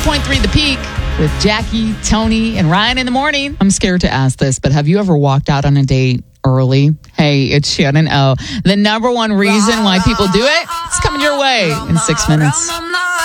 102.3 The Peak with Jackie, Tony, and Ryan in the morning. I'm scared to ask this, but have you ever walked out on a date early? Hey, it's Shannon O. The number one reason why people do it, it's coming your way in 6 minutes.